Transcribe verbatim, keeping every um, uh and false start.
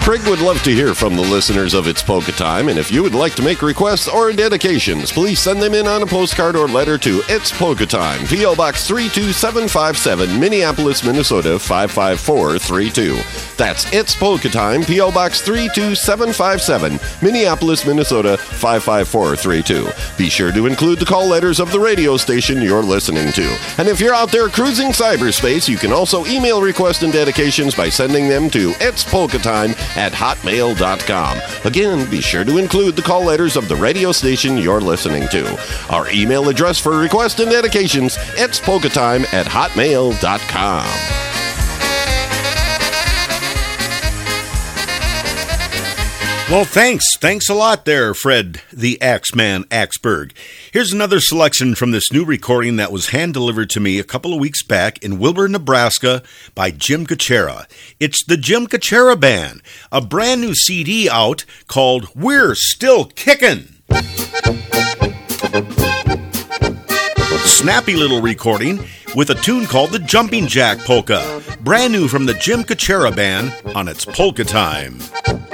Craig would love to hear from the listeners of It's Polka Time, and if you would like to make requests or dedications, please send them in on a postcard or letter to It's Polka Time, P O. Box three two seven five seven, Minneapolis, Minnesota five five four three two. That's It's Polka Time, P O. Box three two seven five seven, Minneapolis, Minnesota five five four three two. Be sure to include the call letters of the radio station you're listening to. And if you're out there cruising cyberspace, you can also email requests and dedications by sending them to It's Polka Time at hotmail dot com. Again, be sure to include the call letters of the radio station you're listening to. Our email address for requests and dedications, it's polka time at hotmail dot com. Well, thanks. Thanks a lot there, Fred, the Axeman Axberg. Here's another selection from this new recording that was hand-delivered to me a couple of weeks back in Wilbur, Nebraska by Jim Kuchera. It's the Jim Kuchera Band, a brand new C D out called We're Still Kickin'. Snappy little recording with a tune called the Jumping Jack Polka, brand new from the Jim Kuchera Band on It's Polka Time.